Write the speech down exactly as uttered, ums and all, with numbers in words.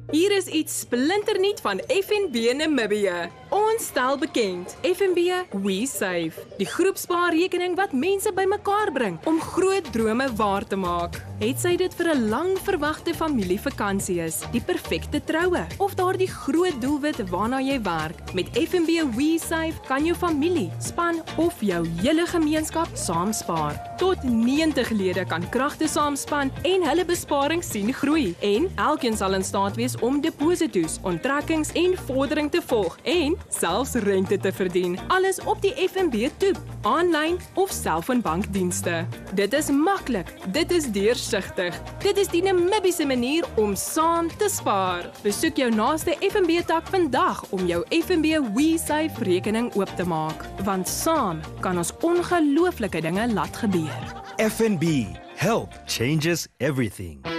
Hier is iets splinternuut van F N B Namibië. Ons stel bekend, F N B WeSave, die groepspaarrekening wat mense bymekaar bring om groot drome waar te maak. Het sy dit vir 'n lang verwagte familievakansie is, die perfekte troue of daardie groot doelwit waarna jy werk. Met F N B WeSave kan jou familie, span of jou hele gemeenskap saam spaar. Tot negentig lede kan kragte saamspan en hulle besparing sien groei. En elkeen sal in staat wees om depositos, onttrekkings en vordering te volg en selfs rente te verdien. Alles op die F N B toep, aanlyn of selfoonbankdienste. Dit is maklik, dit is deursigtig. Dit is die Namibiese manier om saam te spaar. Besoek jou naaste F N B tak vandag om jou F N B WeSave rekening oop te maak, want saam kan ons ongelooflike dinge laat gebeur. F N B. Help changes everything.